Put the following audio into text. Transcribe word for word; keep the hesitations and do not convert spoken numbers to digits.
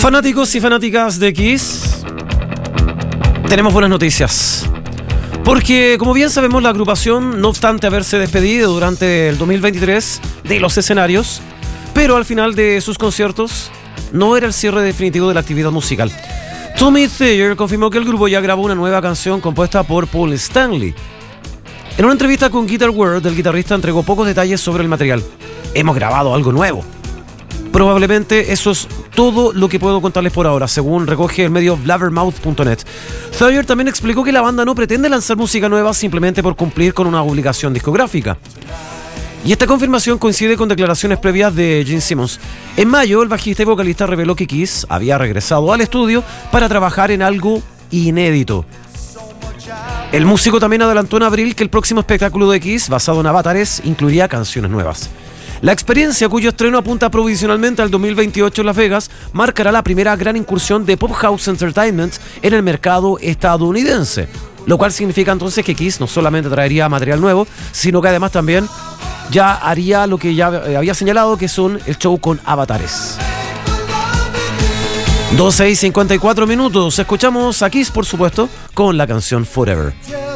Fanáticos y fanáticas de Kiss, tenemos buenas noticias. Porque, como bien sabemos, la agrupación, no obstante haberse despedido durante el dos mil veintitrés de los escenarios, pero al final de sus conciertos, no era el cierre definitivo de la actividad musical. Tommy Thayer confirmó que el grupo ya grabó una nueva canción compuesta por Paul Stanley. En una entrevista con Guitar World, el guitarrista entregó pocos detalles sobre el material. Hemos grabado algo nuevo. Probablemente eso es todo lo que puedo contarles por ahora, según recoge el medio blabbermouth punto net. Thayer también explicó que la banda no pretende lanzar música nueva simplemente por cumplir con una obligación discográfica. Y esta confirmación coincide con declaraciones previas de Gene Simmons. En mayo, el bajista y vocalista reveló que Kiss había regresado al estudio para trabajar en algo inédito. El músico también adelantó en abril que el próximo espectáculo de Kiss, basado en avatares, incluiría canciones nuevas. La experiencia, cuyo estreno apunta provisionalmente al dos mil veintiocho en Las Vegas, marcará la primera gran incursión de Pop House Entertainment en el mercado estadounidense. Lo cual significa entonces que Kiss no solamente traería material nuevo, sino que además también ya haría lo que ya había señalado, que son el show con avatares. doce y cincuenta y cuatro minutos. Escuchamos a Kiss, por supuesto, con la canción Forever.